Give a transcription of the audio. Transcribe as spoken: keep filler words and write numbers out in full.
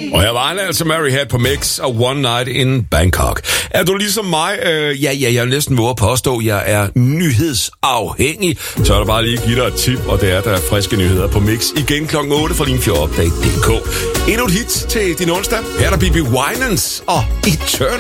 Og her var han altså Mary Had på Mix og One Night in Bangkok. Er du ligesom mig? Øh, ja, ja, jeg vil næsten våge at påstå, at jeg er nyhedsafhængig. Så er der bare lige at give dig et tip, og det er, der er friske nyheder på Mix igen klokken otte fra linje fire update punktum d k. Endnu et hit til din onsdag. Her er der B B Winans og Eternal.